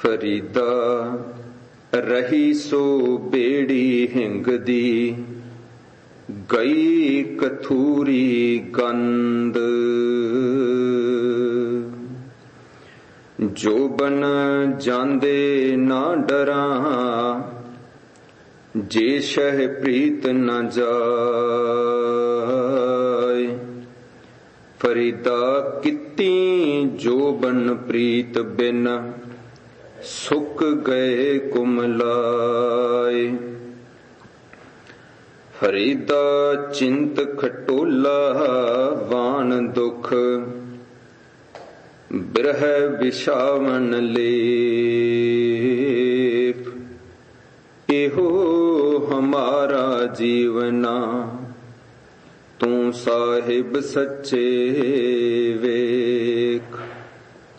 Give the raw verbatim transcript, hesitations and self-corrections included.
ਫਰੀਦਾ ਰਹੀ ਸੋ ਬੇੜੀ ਹਿੰਗ ਦੀ, ਗਈ ਕਥੂਰੀ ਗੰਧ। ਜੋਬਨ ਜਾਂਦੇ ਨਾ ਡਰਾਂ, ਜੇ ਸ਼ਹ ਪ੍ਰੀਤ ਨ ਜਾਏ। ਫਰੀਦਾ ਕੀਤੀ ਜੋਬਨ ਪ੍ਰੀਤ ਬਿਨ, ਸੁੱਕ ਗਏ ਕੁਮਲਾਏ। ਫਰੀਦਾ ਚਿੰਤ ਖਟੋਲਾ ਵਾਣ ਦੁਖ, ਬਿਰਹਿ ਵਿਛਾਵਨ ਲੇਪ। ਇਹੋ ਹਮਾਰਾ ਜੀਵਨਾ, ਤੂੰ ਸਾਹਿਬ ਸੱਚੇ ਵੇ।